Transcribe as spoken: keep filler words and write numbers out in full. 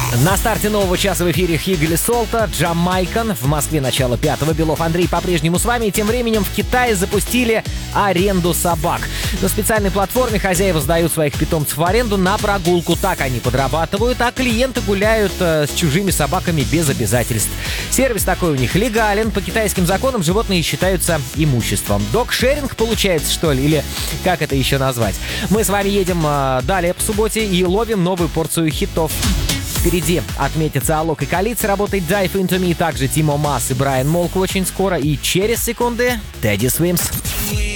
На старте нового часа в эфире Хигли Солта, Джамайкан. В Москве начало пятого. Белов Андрей по-прежнему с вами. И тем временем в Китае запустили аренду собак. На специальной платформе хозяева сдают своих питомцев в аренду на прогулку. Так они подрабатывают, а клиенты гуляют э, с чужими собаками без обязательств. Сервис такой у них легален. По китайским законам животные считаются имуществом. Док-шеринг получается, что ли? Или как это еще назвать? Мы с вами едем э, далее по субботе и ловим новую порцию хитов. Впереди отметятся Алок и Калиц, работает Dive Into Me, также Тимо Масс и Брайан Молк очень скоро. И через секунды Teddy Swims.